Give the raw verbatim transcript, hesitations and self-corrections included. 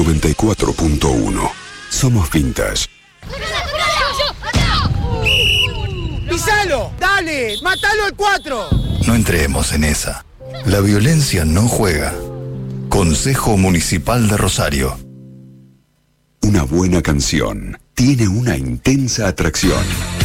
noventa y cuatro punto uno. Somos Vintage. ¡Pisalo! ¡Dale! ¡Mátalo al cuatro! No entremos en esa. La violencia no juega. Consejo Municipal de Rosario. Una buena canción tiene una intensa atracción.